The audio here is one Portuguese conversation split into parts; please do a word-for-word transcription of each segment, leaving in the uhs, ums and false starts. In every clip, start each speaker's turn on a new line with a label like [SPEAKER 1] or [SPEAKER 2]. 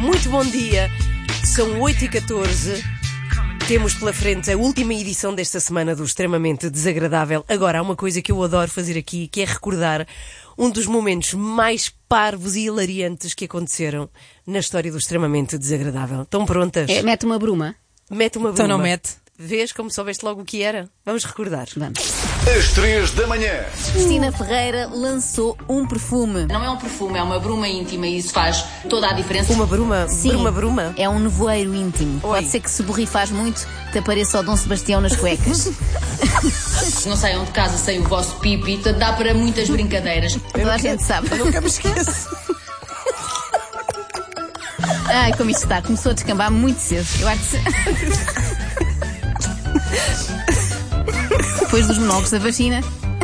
[SPEAKER 1] muito bom dia. São oito e catorze. Temos pela frente a última edição desta semana do Extremamente Desagradável. Agora, há uma coisa que eu adoro fazer aqui, que é recordar um dos momentos mais parvos e hilariantes que aconteceram na história do Extremamente Desagradável. Estão prontas?
[SPEAKER 2] É, mete uma bruma.
[SPEAKER 1] Mete uma bruma.
[SPEAKER 3] Então não mete.
[SPEAKER 1] Vês como soubeste logo o que era? Vamos recordar.
[SPEAKER 2] Vamos.
[SPEAKER 4] Às três da manhã.
[SPEAKER 2] Cristina Ferreira lançou um perfume.
[SPEAKER 5] Não é um perfume, é uma bruma íntima e isso faz toda a diferença.
[SPEAKER 1] Uma bruma?
[SPEAKER 2] Sim,
[SPEAKER 1] Bruma, bruma?
[SPEAKER 2] é um nevoeiro íntimo.
[SPEAKER 1] Oi.
[SPEAKER 2] Pode ser que se borrifas muito, te apareça o Dom Sebastião nas cuecas.
[SPEAKER 5] Não saiam de casa sem o vosso pipi, portanto dá para muitas brincadeiras.
[SPEAKER 2] Toda a gente sabe.
[SPEAKER 1] Eu nunca me esqueço.
[SPEAKER 2] Ai, como isto está. Começou a descambar muito cedo. Eu acho que... Depois dos monólogos da vagina,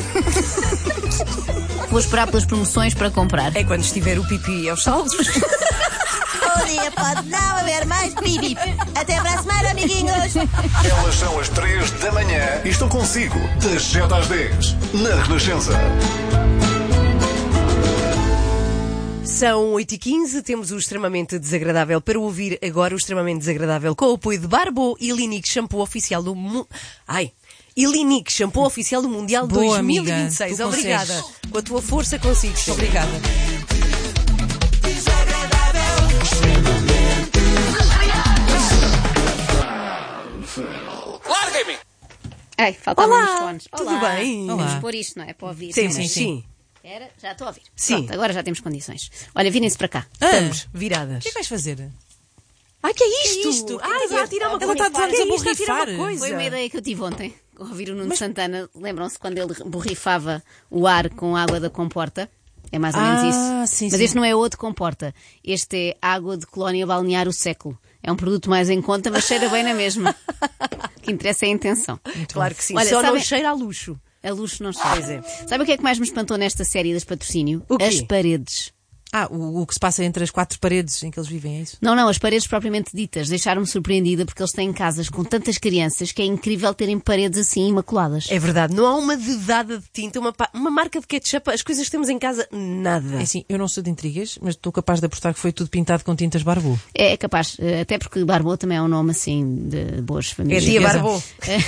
[SPEAKER 2] vou esperar pelas promoções para comprar.
[SPEAKER 1] É quando estiver o pipi aos saltos.
[SPEAKER 6] Bom dia, pode não haver mais pipi. Até para a semana, amiguinhos.
[SPEAKER 4] Elas são as três da manhã e estão consigo das sete às dez na Renascença.
[SPEAKER 1] São oito e quinze, temos o Extremamente Desagradável para ouvir agora o Extremamente Desagradável com o apoio de Barbo e Linique, shampoo oficial do mundo. Ai! Ilinique, shampoo oficial do Mundial
[SPEAKER 3] Boa,
[SPEAKER 1] dois mil e vinte e seis.
[SPEAKER 3] amiga, tu
[SPEAKER 1] Obrigada.
[SPEAKER 3] consegues.
[SPEAKER 1] Com a tua força consigo.
[SPEAKER 3] Obrigada.
[SPEAKER 4] Larguem-me!
[SPEAKER 2] Ai, faltavam
[SPEAKER 1] Olá,
[SPEAKER 2] uns fones.
[SPEAKER 1] tudo
[SPEAKER 2] Olá.
[SPEAKER 1] bem?
[SPEAKER 2] Vamos
[SPEAKER 3] Olá.
[SPEAKER 2] pôr isto, não é? Para ouvir.
[SPEAKER 1] Sim,
[SPEAKER 2] Espera.
[SPEAKER 1] sim, sim.
[SPEAKER 2] Espera, já estou a ouvir.
[SPEAKER 1] Sim.
[SPEAKER 2] Pronto, agora já temos condições. Olha, virem-se para cá.
[SPEAKER 3] Ah,
[SPEAKER 1] Estamos viradas.
[SPEAKER 3] o que é que vais fazer?
[SPEAKER 1] Ai, que é isto?
[SPEAKER 3] isto? Que
[SPEAKER 1] Ai,
[SPEAKER 3] estás a-
[SPEAKER 1] a tirar uma
[SPEAKER 3] ela está a
[SPEAKER 1] coisa.
[SPEAKER 3] dizer-nos a
[SPEAKER 1] Que é isto? A tirar uma
[SPEAKER 3] borrifar.
[SPEAKER 1] coisa.
[SPEAKER 2] Foi uma ideia que eu tive ontem. Ao ouvir o Nuno Santana, lembram-se quando ele borrifava o ar com água da comporta? É mais ou menos
[SPEAKER 3] Ah,
[SPEAKER 2] isso.
[SPEAKER 3] sim,
[SPEAKER 2] Mas
[SPEAKER 3] sim.
[SPEAKER 2] este não é outro comporta. Este é água de colónia balnear o século. É um produto mais em conta, mas cheira bem na mesma. O que interessa é a intenção.
[SPEAKER 1] Claro que sim.
[SPEAKER 2] Olha,
[SPEAKER 1] Só não
[SPEAKER 2] sabem-
[SPEAKER 1] cheira a luxo.
[SPEAKER 2] A luxo não cheira.
[SPEAKER 1] Pois é.
[SPEAKER 2] Sabe o que é que mais me espantou nesta série das patrocínio?
[SPEAKER 1] O quê?
[SPEAKER 2] As paredes.
[SPEAKER 3] Ah, o, o que se passa entre as quatro paredes em que eles vivem, é isso?
[SPEAKER 2] Não, não, as paredes propriamente ditas deixaram-me surpreendida porque eles têm casas com tantas crianças que é incrível terem paredes assim imaculadas.
[SPEAKER 1] É verdade, não há uma dedada de tinta, uma, pa- uma marca de ketchup, as coisas que temos em casa, nada.
[SPEAKER 3] É assim, eu não sou de intrigas, mas estou capaz de apostar que foi tudo pintado com tintas Barbu.
[SPEAKER 2] É, é capaz, eh, até porque Barbô também é um nome assim de boas
[SPEAKER 1] É
[SPEAKER 2] famílias.
[SPEAKER 1] dia
[SPEAKER 3] Riqueza.
[SPEAKER 1] Barbô.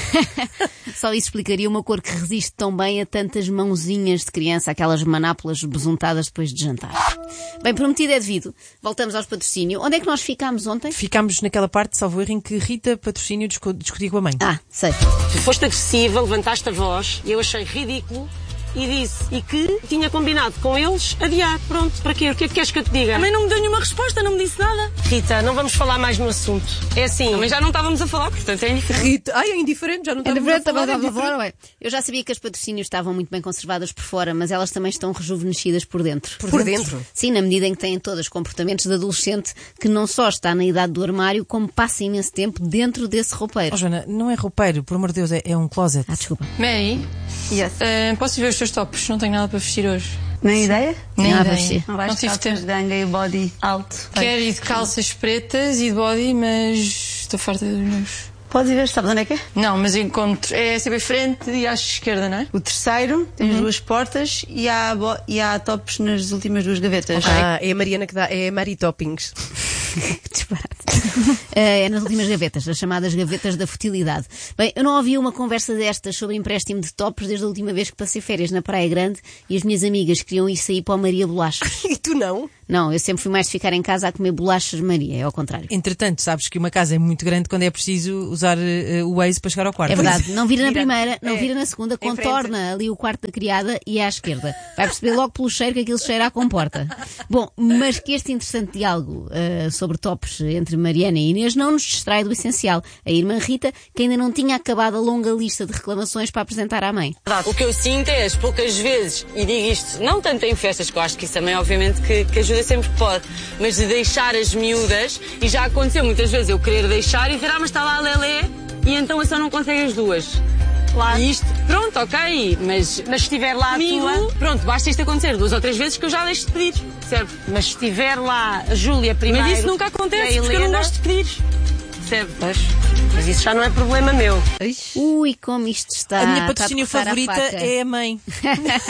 [SPEAKER 2] Só isso explicaria uma cor que resiste tão bem a tantas mãozinhas de criança, aquelas manápolas besuntadas depois de jantar. Bem, prometido é devido. Voltamos aos patrocínio. Onde é que nós ficámos ontem?
[SPEAKER 3] Ficámos naquela parte, salvo erro, em que Rita Patrocínio discu- discutia com a mãe.
[SPEAKER 2] Ah, sei.
[SPEAKER 7] Tu foste agressiva, levantaste a voz e eu achei ridículo e disse e que tinha combinado com eles adiar. Pronto, para quê? O que é que queres que eu te diga?
[SPEAKER 8] Também não me deu nenhuma resposta, não me disse nada.
[SPEAKER 7] Rita, não vamos falar mais no assunto. É assim.
[SPEAKER 8] Também já não estávamos a falar, portanto é indiferente.
[SPEAKER 1] Rita, ai, é indiferente, já não
[SPEAKER 2] É
[SPEAKER 1] estamos a falar. é
[SPEAKER 2] verdade,
[SPEAKER 1] indiferente.
[SPEAKER 2] ué. Eu já sabia que as patrocínios estavam muito bem conservadas por fora, mas elas também estão rejuvenescidas por dentro.
[SPEAKER 1] Por dentro?
[SPEAKER 2] Sim, na medida em que têm todos comportamentos de adolescente que não só está na idade do armário, como passa imenso tempo dentro desse roupeiro.
[SPEAKER 3] Oh, Joana, não é roupeiro, por amor de Deus, é, é um closet.
[SPEAKER 2] Ah, desculpa.
[SPEAKER 8] Mary,
[SPEAKER 6] Yes.
[SPEAKER 8] eh, posso ver os teus tops? Não tenho nada para vestir hoje.
[SPEAKER 6] Nem ideia?
[SPEAKER 8] Nem
[SPEAKER 2] Nada a
[SPEAKER 8] ideia.
[SPEAKER 2] vestir.
[SPEAKER 6] Não vais
[SPEAKER 8] Não
[SPEAKER 6] de
[SPEAKER 8] tive
[SPEAKER 6] calças de
[SPEAKER 8] tempo.
[SPEAKER 6] ganga e body alto.
[SPEAKER 8] Quero ir de calças pretas e de body, mas estou farta dos meus.
[SPEAKER 6] Podes ir ver, sabes onde é que é?
[SPEAKER 8] Não, mas encontro. É sempre frente e à esquerda, não é?
[SPEAKER 6] O terceiro, tem as duas portas e há, bo- e há tops nas últimas duas gavetas.
[SPEAKER 1] Ah, é a Mariana que dá, é a Mari Toppings.
[SPEAKER 2] Que disparate. Eh, É nas últimas gavetas, as chamadas gavetas da futilidade. Bem, eu não ouvi uma conversa destas sobre empréstimo de tops desde a última vez que passei férias na Praia Grande e as minhas amigas queriam ir sair para o Maria Bolachas.
[SPEAKER 1] E tu não?
[SPEAKER 2] Não, eu sempre fui mais de ficar em casa a comer bolachas Maria, é ao contrário.
[SPEAKER 3] Entretanto, sabes que uma casa é muito grande quando é preciso usar eh, o Waze para chegar ao quarto.
[SPEAKER 2] É verdade, não vira na
[SPEAKER 1] Vira.
[SPEAKER 2] primeira, não
[SPEAKER 1] É.
[SPEAKER 2] vira na segunda,
[SPEAKER 1] Em
[SPEAKER 2] contorna ali o quarto da criada e à esquerda. Vai perceber logo pelo cheiro que aquilo cheira à comporta. Bom, mas que este interessante diálogo uh, sobre tops entre Mariana e Inês não nos distrai do essencial. A irmã Rita, que ainda não tinha acabado a longa lista de reclamações para apresentar à mãe.
[SPEAKER 7] O que eu sinto é as poucas vezes, e digo isto não tanto em festas, que eu acho que isso também obviamente que, que ajuda sempre que pode, mas de deixar as miúdas, e já aconteceu muitas vezes eu querer deixar e dizer, ah, mas está lá a Lelé, e então a só não consegue as duas. Claro. E isto, pronto, ok, mas, mas se estiver lá comigo, a tua, pronto, basta isto acontecer duas ou três vezes que eu já deixo de pedir, certo? Mas se estiver lá a Júlia primeiro...
[SPEAKER 8] Mas isso nunca acontece,
[SPEAKER 7] e a
[SPEAKER 8] porque eu não
[SPEAKER 7] Helena,
[SPEAKER 8] gosto de pedir.
[SPEAKER 7] percebe? Pois, mas isso já não é problema meu.
[SPEAKER 2] Ui, como isto está.
[SPEAKER 3] A minha
[SPEAKER 2] está
[SPEAKER 3] patrocínio
[SPEAKER 2] a cortar a
[SPEAKER 3] favorita
[SPEAKER 2] faca.
[SPEAKER 3] é a mãe.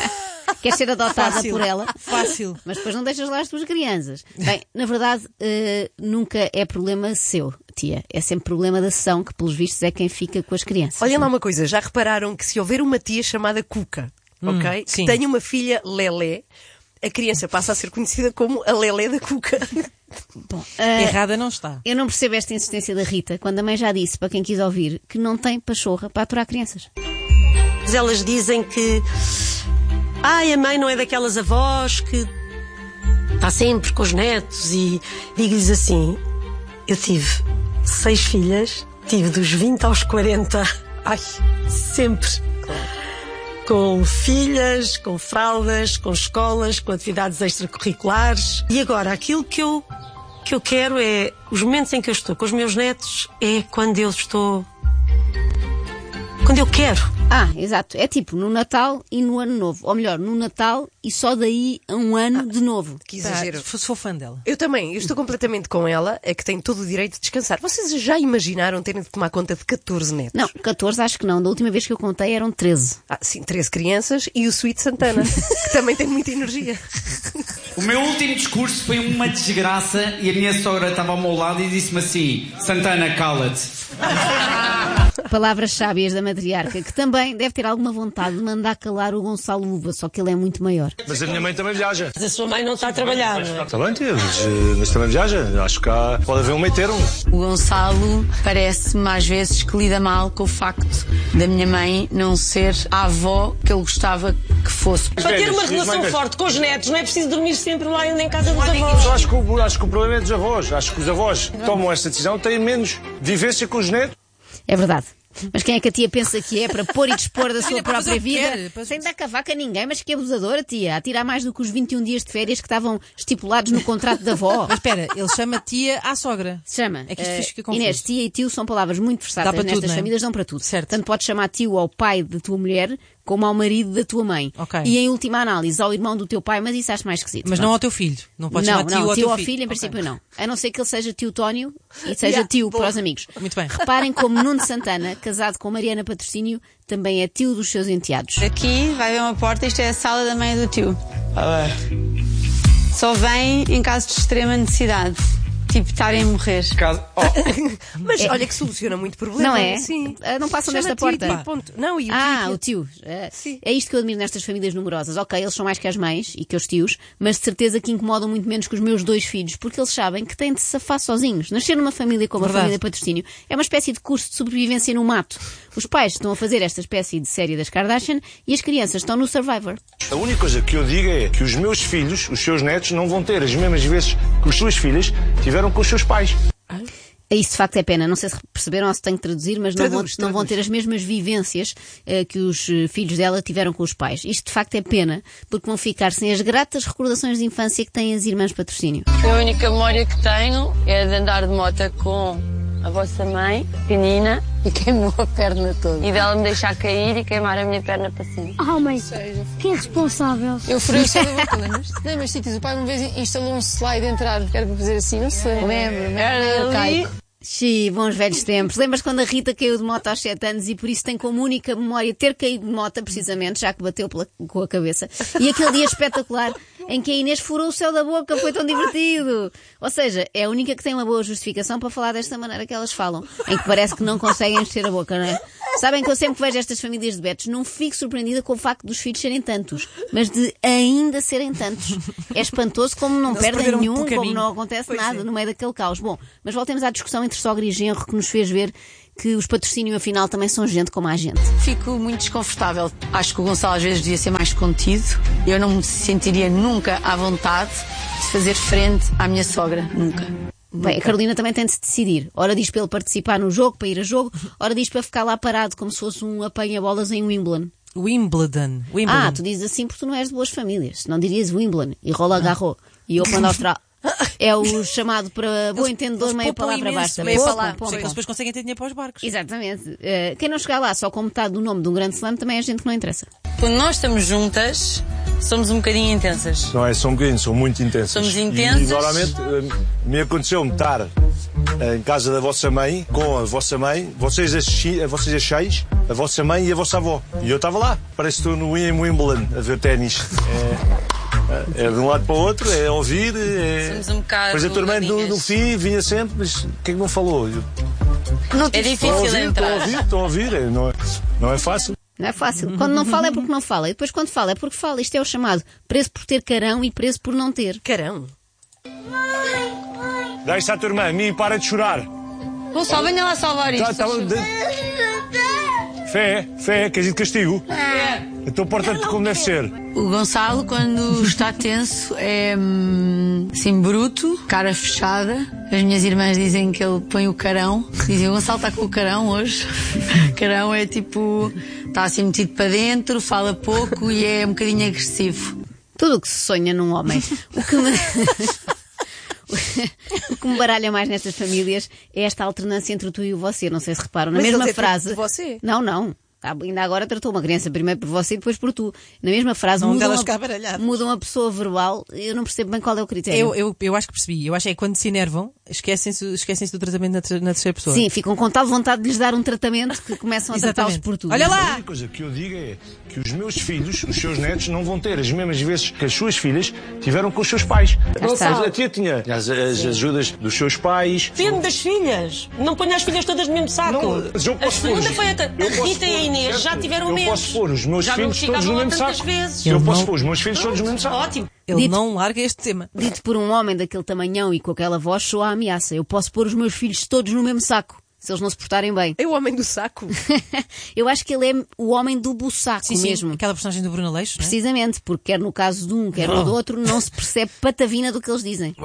[SPEAKER 2] Queres ser adotada
[SPEAKER 3] Fácil.
[SPEAKER 2] por ela.
[SPEAKER 3] Fácil.
[SPEAKER 2] Mas depois não deixas lá as tuas crianças. Bem, na verdade, uh, nunca é problema seu, tia. É sempre problema da sessão, que pelos vistos é quem fica com as crianças.
[SPEAKER 1] Olhem lá uma coisa, já repararam que se houver uma tia chamada Cuca,
[SPEAKER 3] Hum,
[SPEAKER 1] ok?
[SPEAKER 3] sim.
[SPEAKER 1] Que tenha uma filha Lelé, a criança passa a ser conhecida como a Lelé da Cuca.
[SPEAKER 2] Bom, uh,
[SPEAKER 3] Errada não está.
[SPEAKER 2] eu não percebo esta insistência da Rita, quando a mãe já disse, para quem quis ouvir, que não tem pachorra para aturar crianças.
[SPEAKER 9] Elas dizem que ai, a mãe não é daquelas avós que está sempre com os netos, e digo-lhes assim: eu tive seis filhas, tive dos vinte aos quarenta, ai, sempre. Com filhas, com fraldas, com escolas, com atividades extracurriculares. E agora, aquilo que eu, que eu quero é, os momentos em que eu estou com os meus netos, é quando eu estou... quando eu quero.
[SPEAKER 2] Ah, exato. É tipo no Natal e no Ano Novo. Ou melhor, no Natal e só daí a um ano de novo.
[SPEAKER 1] Que exagero.
[SPEAKER 3] Tá, sou fã dela.
[SPEAKER 1] Eu também, eu estou completamente com ela, é que tem todo o direito de descansar. Vocês já imaginaram terem de tomar conta de catorze netos?
[SPEAKER 2] Não, catorze acho que não. Da última vez que eu contei eram treze.
[SPEAKER 1] Ah, sim, treze crianças e o Sweet Santana, que também tem muita energia.
[SPEAKER 10] O meu último discurso foi uma desgraça e a minha sogra estava ao meu lado e disse-me assim: Santana, cala-te.
[SPEAKER 2] Palavras sábias da matriarca, que também deve ter alguma vontade de mandar calar o Gonçalo Uva, só que ele é muito maior.
[SPEAKER 11] Mas a minha mãe também viaja.
[SPEAKER 9] Mas a sua mãe não está a trabalhar, não é?
[SPEAKER 11] Está bem, tia, mas, eh, mas também viaja. Acho que há, pode haver um meio termo.
[SPEAKER 5] O Gonçalo parece-me às vezes que lida mal com o facto da minha mãe não ser a avó que ele gostava que fosse.
[SPEAKER 9] Para ter uma relação forte com os netos, não é preciso dormir sempre lá em casa dos avós.
[SPEAKER 11] Eu acho que, o, acho que o problema é dos avós. Acho que os avós que tomam esta decisão têm menos vivência com os netos.
[SPEAKER 2] É verdade. Mas quem é que a tia pensa que é para pôr e dispor da sua
[SPEAKER 3] Olha, para
[SPEAKER 2] própria
[SPEAKER 3] fazer o que
[SPEAKER 2] vida
[SPEAKER 3] quer, para-
[SPEAKER 2] sem dar cavaca a ninguém? Mas que abusadora, tia. A tirar mais do que os vinte e um dias de férias que estavam estipulados no contrato da avó.
[SPEAKER 3] Mas espera, ele chama tia à sogra.
[SPEAKER 2] Se chama.
[SPEAKER 3] É que isto
[SPEAKER 2] eh,
[SPEAKER 3] fica confuso.
[SPEAKER 2] Inês, tia e tio são palavras muito versáteis
[SPEAKER 3] Dá para
[SPEAKER 2] nestas
[SPEAKER 3] tudo, não é?
[SPEAKER 2] famílias, dão para tudo.
[SPEAKER 3] Certo.
[SPEAKER 2] Tanto podes chamar tio ao pai da tua mulher como ao marido da tua mãe.
[SPEAKER 3] Ok.
[SPEAKER 2] E em última análise ao irmão do teu pai, mas isso acho mais esquisito.
[SPEAKER 3] Mas
[SPEAKER 2] Pronto.
[SPEAKER 3] não ao teu filho. Não podes
[SPEAKER 2] não,
[SPEAKER 3] chamar tio
[SPEAKER 2] não,
[SPEAKER 3] ao
[SPEAKER 2] tio
[SPEAKER 3] teu
[SPEAKER 2] ao
[SPEAKER 3] filho.
[SPEAKER 2] filho, em
[SPEAKER 3] Ok.
[SPEAKER 2] princípio não. A não ser que ele seja tio Tónio e seja
[SPEAKER 1] Yeah,
[SPEAKER 2] tio
[SPEAKER 1] boa.
[SPEAKER 2] para os amigos.
[SPEAKER 3] Muito bem.
[SPEAKER 2] Reparem como Nuno Santana, casado com Mariana Patrocínio, também é tio dos seus enteados.
[SPEAKER 8] Aqui vai ver uma porta, isto é a sala da mãe do tio. Só vem em caso de extrema necessidade. Tipo, estarem a morrer.
[SPEAKER 1] Mas olha que soluciona muito problema.
[SPEAKER 2] Não é?
[SPEAKER 1] Sim.
[SPEAKER 2] Ah, não passam
[SPEAKER 1] Chama
[SPEAKER 2] desta
[SPEAKER 1] tio e
[SPEAKER 2] porta.
[SPEAKER 1] tio, ponto. Não, e o
[SPEAKER 2] Ah,
[SPEAKER 1] tio,
[SPEAKER 2] o tio. É,
[SPEAKER 1] Sim.
[SPEAKER 2] é isto que eu admiro nestas famílias numerosas. Ok, eles são mais que as mães e que os tios, mas de certeza que incomodam muito menos que os meus dois filhos, porque eles sabem que têm de se safar sozinhos. Nascer numa família como
[SPEAKER 3] Verdade.
[SPEAKER 2] a família Patrocínio é uma espécie de curso de sobrevivência no mato. Os pais estão a fazer esta espécie de série das Kardashian e as crianças estão no Survivor.
[SPEAKER 11] A única coisa que eu digo é que os meus filhos, os seus netos, não vão ter as mesmas vezes que as suas filhas tiveram com os seus pais.
[SPEAKER 2] Isso de facto é pena. Não sei se perceberam ou se tenho que traduzir, mas não, vão,
[SPEAKER 1] Traduz,
[SPEAKER 2] não vão
[SPEAKER 1] traduz.
[SPEAKER 2] ter as mesmas vivências eh, que os eh, filhos dela tiveram com os pais. Isto de facto é pena, porque vão ficar sem as gratas recordações de infância que têm as irmãs Patrocínio.
[SPEAKER 7] A única memória que tenho é de andar de moto com a vossa mãe, pequenina, e queimou a perna toda. E dela me deixar cair e queimar a minha perna para cima.
[SPEAKER 12] Oh, mãe, quem é responsável?
[SPEAKER 8] Eu furei o céu da boca, lembras-te? Lembras-te, Titis? O pai uma vez instalou um slide de entrar, que era para fazer assim, não sei. Lembro,
[SPEAKER 7] Era ali.
[SPEAKER 2] Xiii, bons velhos tempos. Lembras quando a Rita caiu de moto aos sete anos e por isso tem como única memória ter caído de moto, precisamente, já que bateu pela, com a cabeça. E aquele dia espetacular em que a Inês furou o céu da boca, foi tão divertido. Ou seja, é a única que tem uma boa justificação para falar desta maneira que elas falam, em que parece que não conseguem encher a boca, não é? Sabem que eu sempre que vejo estas famílias de betos não fico surpreendida com o facto dos filhos serem tantos, mas de ainda serem tantos. É espantoso como não,
[SPEAKER 3] Não se
[SPEAKER 2] perdem
[SPEAKER 3] perderam
[SPEAKER 2] nenhum,
[SPEAKER 3] pelo
[SPEAKER 2] como
[SPEAKER 3] caminho.
[SPEAKER 2] não acontece
[SPEAKER 1] Pois
[SPEAKER 2] nada
[SPEAKER 1] é.
[SPEAKER 2] no meio daquele caos. Bom, mas voltemos à discussão entre sogra e genro que nos fez ver que os Patrocínio afinal também são gente como a gente.
[SPEAKER 5] Fico muito desconfortável. Acho que o Gonçalo às vezes devia ser mais contido. Eu não me sentiria nunca à vontade de fazer frente à minha sogra. Nunca.
[SPEAKER 2] Bem, a Carolina também tem de se decidir. Ora diz para ele participar no jogo, para ir a jogo, ora diz para ficar lá parado como se fosse um apanha-bolas em Wimbledon.
[SPEAKER 3] Wimbledon. Wimbledon.
[SPEAKER 2] Ah, tu dizes assim porque tu não és de boas famílias. Se não dirias Wimbledon e Roland Garros e Open Austral. É o chamado para bom entendedor,
[SPEAKER 3] Eles
[SPEAKER 2] meia
[SPEAKER 3] poupam
[SPEAKER 2] palavra
[SPEAKER 3] imenso,
[SPEAKER 2] basta.
[SPEAKER 3] meia
[SPEAKER 2] Poupam,
[SPEAKER 3] palavra.
[SPEAKER 2] poupam.
[SPEAKER 3] Sim, eles depois conseguem ter dinheiro para os barcos.
[SPEAKER 2] Exatamente. Uh, quem não chegar lá só com metade do nome de um grande slam também é gente que não interessa.
[SPEAKER 7] Quando nós estamos juntas, somos um bocadinho intensas.
[SPEAKER 11] Não é? São um bocadinho, são muito intensas.
[SPEAKER 7] Somos
[SPEAKER 11] E,
[SPEAKER 7] intensas.
[SPEAKER 11] E, normalmente eh, me aconteceu-me estar em casa da vossa mãe, com a vossa mãe, vocês as, vocês as seis, a vossa mãe e a vossa avó. E eu estava lá, parece que estou no Wimbledon a ver ténis. É, é de um lado para o outro, é ouvir. É...
[SPEAKER 7] Somos um bocado.
[SPEAKER 11] Pois a tua irmã no, no fim vinha sempre, mas o que é que não falou? Eu...
[SPEAKER 7] Não é difícil
[SPEAKER 11] estou
[SPEAKER 7] entrar.
[SPEAKER 11] Estou a ouvir, estou a ouvir, é, não, é, não é fácil.
[SPEAKER 2] Não é fácil. Quando não fala é porque não fala. E depois quando fala é porque fala. Isto é o chamado preso por ter carão e preso por não ter.
[SPEAKER 1] Carão?
[SPEAKER 11] Dá isto à tua irmã, a mim, para de chorar.
[SPEAKER 5] Gonçalo, venha lá salvar isto.
[SPEAKER 11] Tá, tá, de... Fé, fé, queres ir de castigo?
[SPEAKER 5] É.
[SPEAKER 11] Então porta-te como deve ser.
[SPEAKER 5] O Gonçalo, quando está tenso, é hum, assim, bruto, cara fechada. As minhas irmãs dizem que ele põe o carão. Dizem, o Gonçalo está com o carão hoje. Carão é tipo, está assim metido para dentro, fala pouco e é um bocadinho agressivo.
[SPEAKER 2] Tudo o que se sonha num homem. O que me... O que me baralha mais nestas famílias é esta alternância entre o tu e o você. Não sei se reparam. Na
[SPEAKER 1] Mas
[SPEAKER 2] mesma
[SPEAKER 1] ele é
[SPEAKER 2] frase.
[SPEAKER 1] de você?
[SPEAKER 2] Não, não. Ainda agora tratou uma criança primeiro por você e depois por tu. Na mesma frase
[SPEAKER 3] Não
[SPEAKER 2] mudam,
[SPEAKER 3] delas
[SPEAKER 2] a,
[SPEAKER 3] ficar baralhadas.
[SPEAKER 2] mudam a pessoa verbal. Eu não percebo bem qual é o critério.
[SPEAKER 3] Eu, eu, eu acho que percebi. Eu acho que é quando se enervam, esquecem-se esquecem do tratamento na, ter, na terceira pessoa.
[SPEAKER 2] Sim, ficam com tal vontade de lhes dar um tratamento que começam a tratá-los por tu.
[SPEAKER 3] Olha
[SPEAKER 11] A
[SPEAKER 3] lá!
[SPEAKER 11] única coisa que eu digo é que os meus filhos, os seus netos, não vão ter as mesmas vezes que as suas filhas tiveram com os seus pais.
[SPEAKER 2] está.
[SPEAKER 11] A tia tinha as, as ajudas dos seus pais.
[SPEAKER 9] Depende das filhas. Não ponha as filhas todas no mesmo saco.
[SPEAKER 11] Não, mas eu
[SPEAKER 9] a
[SPEAKER 11] posso
[SPEAKER 9] segunda
[SPEAKER 11] pôr-
[SPEAKER 9] foi a,
[SPEAKER 11] eu
[SPEAKER 9] a
[SPEAKER 11] posso
[SPEAKER 9] Rita e a
[SPEAKER 11] pôr,
[SPEAKER 9] Inês
[SPEAKER 11] certo?
[SPEAKER 9] já tiveram
[SPEAKER 11] Eu
[SPEAKER 9] menos.
[SPEAKER 11] posso pôr os meus
[SPEAKER 9] já
[SPEAKER 11] filhos
[SPEAKER 9] não
[SPEAKER 11] todos no
[SPEAKER 9] ficavam lá
[SPEAKER 11] mesmo
[SPEAKER 9] tantas
[SPEAKER 11] saco.
[SPEAKER 9] vezes.
[SPEAKER 11] Eu
[SPEAKER 3] Ele
[SPEAKER 11] posso
[SPEAKER 3] não-
[SPEAKER 11] pôr os meus filhos todos no mesmo saco.
[SPEAKER 9] Ótimo.
[SPEAKER 3] Ele
[SPEAKER 2] Dito-
[SPEAKER 3] não larga este tema.
[SPEAKER 2] Dito por um homem daquele tamanhão e com aquela voz, soa a ameaça. Eu posso pôr os meus filhos todos no mesmo saco, se eles não se portarem bem.
[SPEAKER 1] É o homem do saco.
[SPEAKER 2] Eu acho que ele é o homem do bussaco
[SPEAKER 3] Sim, sim,
[SPEAKER 2] mesmo.
[SPEAKER 3] aquela personagem do Bruno Aleixo, não é?
[SPEAKER 2] Precisamente, porque quer no caso de um, quer no do outro, não se percebe patavina do que eles dizem.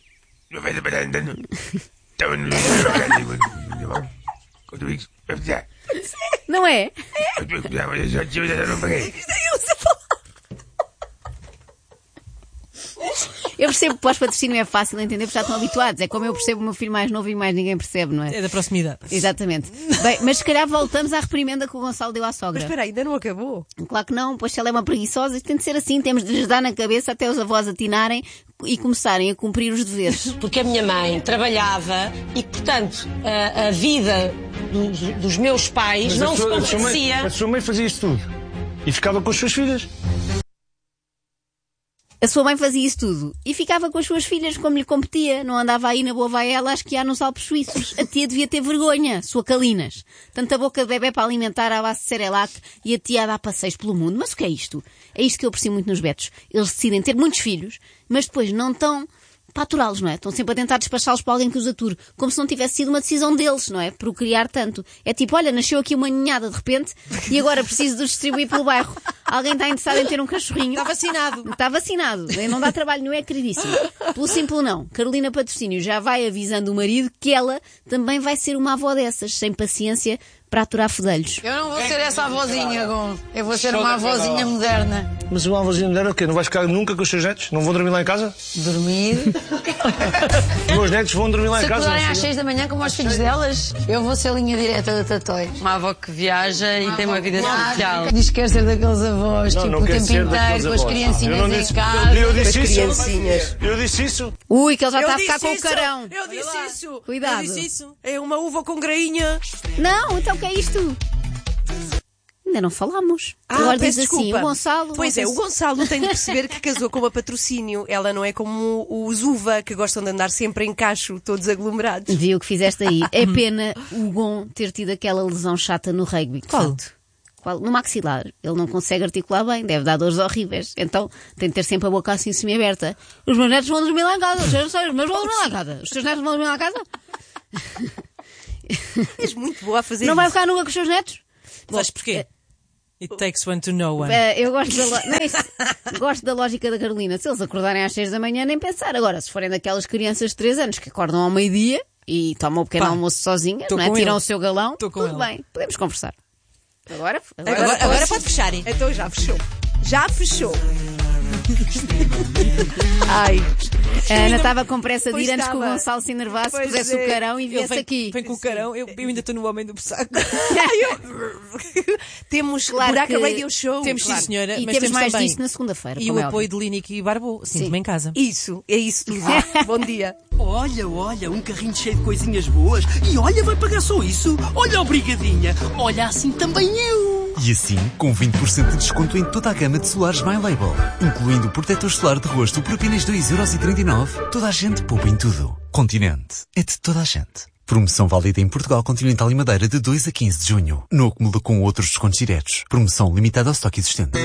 [SPEAKER 2] Não é? Eu percebo que pós-patrocínio é fácil entender porque já estão habituados. É como eu percebo o meu filho mais novo e mais ninguém percebe, não é?
[SPEAKER 3] É da proximidade.
[SPEAKER 2] Exatamente. Bem, mas se calhar voltamos à reprimenda que o Gonçalo deu à sogra.
[SPEAKER 1] Mas espera aí, ainda não acabou.
[SPEAKER 2] Claro que não, pois se ela é uma preguiçosa, tem de ser assim. Temos de lhes dar na cabeça até os avós atinarem e começarem a cumprir os deveres.
[SPEAKER 9] Porque a minha mãe trabalhava e, portanto, a, a vida dos, dos meus pais
[SPEAKER 11] Mas
[SPEAKER 9] não
[SPEAKER 11] a
[SPEAKER 9] se
[SPEAKER 11] sua- a sua mãe-
[SPEAKER 9] compadecia.
[SPEAKER 11] A sua mãe fazia isso tudo. E ficava com as suas filhas.
[SPEAKER 2] A sua mãe fazia isso tudo e ficava com as suas filhas como lhe competia. Não andava aí na boa vaela a esquiar nos Alpes suíços. A tia devia ter vergonha, sua Calinas. Tanta boca de bebê para alimentar à base de Cerelac e a tia a dar passeios pelo mundo. Mas o que é isto? É isto que eu aprecio muito nos betos. Eles decidem ter muitos filhos, mas depois não estão para aturá-los, não é? Estão sempre a tentar despachá-los para alguém que os ature. Como se não tivesse sido uma decisão deles, não é? Procriar tanto. É tipo, olha, nasceu aqui uma ninhada de repente e agora preciso de os distribuir pelo bairro. Alguém está interessado em ter um cachorrinho?
[SPEAKER 3] Está vacinado.
[SPEAKER 2] Está vacinado. Não dá trabalho nenhum, é queridíssimo. Pelo simples não. Carolina Patrocínio já vai avisando o marido que ela também vai ser uma avó dessas, sem paciência para aturar fedelhos.
[SPEAKER 5] Eu não vou ser essa avózinha, Gon. Eu vou ser uma avózinha moderna.
[SPEAKER 11] Mas uma avózinha mulher é o quê? Não vais ficar nunca com os seus netos? Não vão dormir lá em casa?
[SPEAKER 5] Dormir.
[SPEAKER 11] Os meus netos vão dormir lá
[SPEAKER 5] Se
[SPEAKER 11] em casa?
[SPEAKER 5] acordarem
[SPEAKER 11] não
[SPEAKER 5] às
[SPEAKER 11] sei.
[SPEAKER 5] seis da manhã como os filhos delas, eu vou ser a linha direta da Tatói.
[SPEAKER 7] Uma avó que viaja e tem uma vida social.
[SPEAKER 5] Diz que quer ser daqueles avós,
[SPEAKER 11] Não,
[SPEAKER 5] tipo,
[SPEAKER 11] não
[SPEAKER 5] o
[SPEAKER 11] quero
[SPEAKER 5] tempo
[SPEAKER 11] ser
[SPEAKER 5] inteiro,
[SPEAKER 11] daqueles
[SPEAKER 5] com as
[SPEAKER 11] avós.
[SPEAKER 5] criancinhas
[SPEAKER 11] Eu não
[SPEAKER 5] em
[SPEAKER 11] disse-
[SPEAKER 5] casa.
[SPEAKER 11] Eu, eu disse
[SPEAKER 1] Com as
[SPEAKER 11] isso.
[SPEAKER 1] criancinhas.
[SPEAKER 11] Eu disse isso.
[SPEAKER 2] Ui, que ele já está a
[SPEAKER 1] Eu
[SPEAKER 2] ficar
[SPEAKER 1] disse
[SPEAKER 2] com o
[SPEAKER 1] isso,
[SPEAKER 2] carão.
[SPEAKER 1] Eu disse isso.
[SPEAKER 2] Cuidado.
[SPEAKER 1] Eu disse isso. É uma uva com grainha.
[SPEAKER 2] Não, então o que é isto? Ainda não falámos. Agora diz
[SPEAKER 1] peço
[SPEAKER 2] assim,
[SPEAKER 1] desculpa.
[SPEAKER 2] o Gonçalo...
[SPEAKER 1] Pois
[SPEAKER 2] não
[SPEAKER 1] é,
[SPEAKER 2] sei
[SPEAKER 1] o
[SPEAKER 2] se-
[SPEAKER 1] Gonçalo tem de perceber que casou com uma patrocínio. Ela não é como os uva, que gostam de andar sempre em cacho, todos aglomerados.
[SPEAKER 2] Viu o que fizeste aí. É pena o Gon ter tido aquela lesão chata no rugby.
[SPEAKER 3] Qual?
[SPEAKER 2] Qual? No maxilar. Ele não consegue articular bem, deve dar dores horríveis. Então tem de ter sempre a boca assim semi-aberta. Os meus netos vão dormir lá em casa. Os meus os meus vão dormir lá em casa. Os teus netos vão dormir lá em casa?
[SPEAKER 1] És muito boa a fazer
[SPEAKER 2] Não
[SPEAKER 1] isso.
[SPEAKER 2] vai ficar nua com os seus netos?
[SPEAKER 3] Sabes porquê? It takes one to know one.
[SPEAKER 2] Eh, eu gosto da, lo- não é isso. Gosto da lógica da Carolina. Se eles acordarem às seis da manhã, nem pensar. Agora, se forem daquelas crianças de três anos que acordam ao meio-dia e tomam o pequeno
[SPEAKER 3] Pá,
[SPEAKER 2] almoço sozinhas,
[SPEAKER 3] tô
[SPEAKER 2] não é?
[SPEAKER 3] com
[SPEAKER 2] Tiram
[SPEAKER 3] ele.
[SPEAKER 2] o seu galão,
[SPEAKER 3] Tô com
[SPEAKER 2] tudo
[SPEAKER 3] ela.
[SPEAKER 2] bem. Podemos conversar. Agora, agora,
[SPEAKER 3] Agora, agora
[SPEAKER 2] posso.
[SPEAKER 3] pode fechar, hein?
[SPEAKER 1] Então já fechou. Já fechou. Ai.
[SPEAKER 2] A Ana estava com pressa de ir
[SPEAKER 1] Pois
[SPEAKER 2] antes que o
[SPEAKER 1] estava.
[SPEAKER 2] Gonçalo se enervasse,
[SPEAKER 1] Pois
[SPEAKER 2] pusesse
[SPEAKER 1] é.
[SPEAKER 2] o carão e
[SPEAKER 3] Ele
[SPEAKER 2] viesse
[SPEAKER 3] vem,
[SPEAKER 2] aqui.
[SPEAKER 3] vem com o carão, eu, eu ainda estou no homem do saco.
[SPEAKER 1] Temos
[SPEAKER 2] Claro
[SPEAKER 1] Buraca
[SPEAKER 2] que-
[SPEAKER 1] Radio Show.
[SPEAKER 3] Temos,
[SPEAKER 1] Claro.
[SPEAKER 3] sim, senhora,
[SPEAKER 2] E
[SPEAKER 3] mas
[SPEAKER 2] temos
[SPEAKER 3] temos
[SPEAKER 2] mais
[SPEAKER 3] também
[SPEAKER 2] disso na segunda-feira.
[SPEAKER 3] E
[SPEAKER 2] como
[SPEAKER 3] o
[SPEAKER 2] é
[SPEAKER 3] apoio
[SPEAKER 2] óbvio.
[SPEAKER 3] de Línico e Barbo. Sinto-me em casa.
[SPEAKER 1] Isso, é isso tudo. Bom dia.
[SPEAKER 13] Olha, olha, um carrinho cheio de coisinhas boas. E olha, vai pagar só isso. Olha, obrigadinha. Olha, assim também eu.
[SPEAKER 14] E assim, com vinte por cento de desconto em toda a gama de solares My Label, incluindo o protetor solar de rosto por apenas dois euros e trinta e nove, toda a gente poupa em tudo. Continente é de toda a gente. Promoção válida em Portugal Continental e Madeira de dois a quinze de junho. No acúmulo com outros descontos diretos. Promoção limitada ao estoque existente.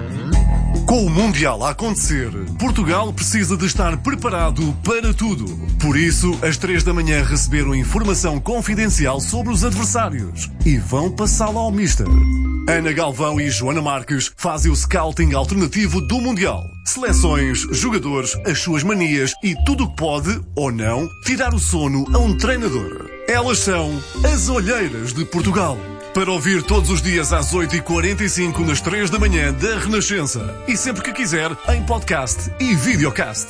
[SPEAKER 4] Com o Mundial a acontecer, Portugal precisa de estar preparado para tudo. Por isso, às três da manhã receberam informação confidencial sobre os adversários e vão passá-la ao Mister. Ana Galvão e Joana Marques fazem o scouting alternativo do Mundial. Seleções, jogadores, as suas manias e tudo o que pode, ou não, tirar o sono a um treinador. Elas são as Olheiras de Portugal. Para ouvir todos os dias às oito e quarenta e cinco nas três da manhã da Renascença. E sempre que quiser, em podcast e videocast.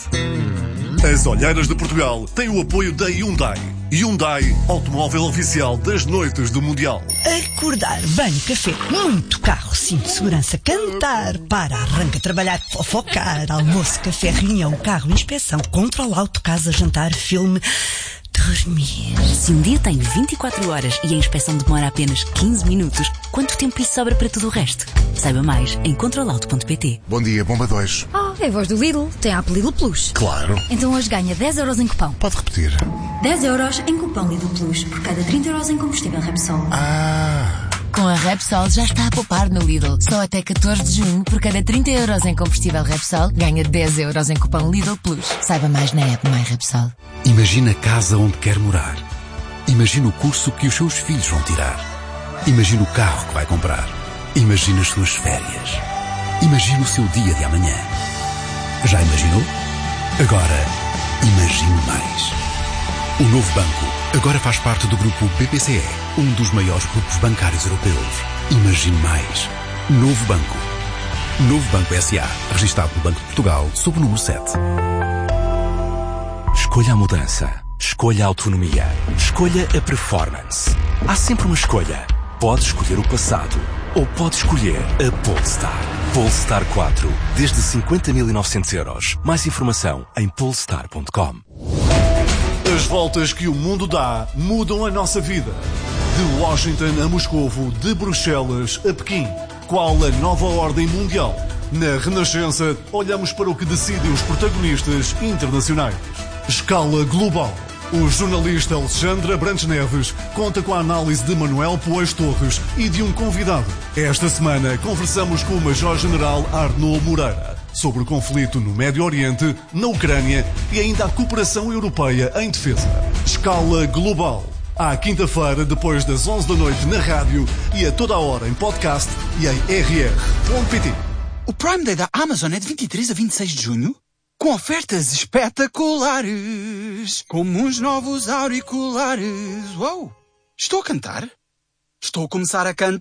[SPEAKER 4] As Olheiras de Portugal têm o apoio da Hyundai. Hyundai, automóvel oficial das noites do Mundial.
[SPEAKER 15] Acordar, banho, café, muito carro, cinto de segurança, cantar, para, arranca, trabalhar, fofocar, almoço, café, reunião, carro, inspeção, controle, auto, casa, jantar, filme... dormir.
[SPEAKER 16] Se um dia tem vinte e quatro horas e a inspeção demora apenas quinze minutos, quanto tempo isso sobra para tudo o resto? Saiba mais em control auto ponto pt.
[SPEAKER 17] Bom dia, Bomba dois.
[SPEAKER 18] Oh, é a voz do Lidl. Tem a app Lidl Plus.
[SPEAKER 17] Claro.
[SPEAKER 18] Então hoje ganha dez euros em cupão.
[SPEAKER 17] Pode repetir.
[SPEAKER 18] dez euros em cupão Lidl Plus por cada trinta euros em combustível Repsol.
[SPEAKER 17] Ah...
[SPEAKER 19] Com a Repsol já está a poupar no Lidl. Só até catorze de junho, por cada trinta euros em combustível Repsol, ganha dez euros em cupom Lidl Plus. Saiba mais na app My Repsol.
[SPEAKER 20] Imagina a casa onde quer morar. Imagina o curso que os seus filhos vão tirar. Imagina o carro que vai comprar. Imagina as suas férias. Imagina o seu dia de amanhã. Já imaginou? Agora, imagine mais. O Novo Banco agora faz parte do grupo B P C E, um dos maiores grupos bancários europeus. Imagine mais. Novo Banco. Novo Banco S A, registado no Banco de Portugal, sob o número sete. Escolha a mudança. Escolha a autonomia. Escolha a performance. Há sempre uma escolha. Pode escolher o passado ou pode escolher a Polestar. Polestar quatro, desde cinquenta mil e novecentos euros. Mais informação em polestar ponto com.
[SPEAKER 4] As voltas que o mundo dá mudam a nossa vida. De Washington a Moscovo, de Bruxelas a Pequim. Qual a nova ordem mundial? Na Renascença, olhamos para o que decidem os protagonistas internacionais. Escala global. O jornalista Alexandre Abrantes Neves conta com a análise de Manuel Poés Torres e de um convidado. Esta semana conversamos com o Major-General Arnaud Moreira sobre o conflito no Médio Oriente, na Ucrânia e ainda a cooperação europeia em defesa. Escala global. À quinta-feira, depois das onze da noite na rádio e a toda a hora em podcast e em r r ponto p t.
[SPEAKER 21] O Prime Day da Amazon é de vinte e três a vinte e seis de junho, com ofertas espetaculares, como os novos auriculares. Uou! Estou a cantar? Estou a começar a cantar.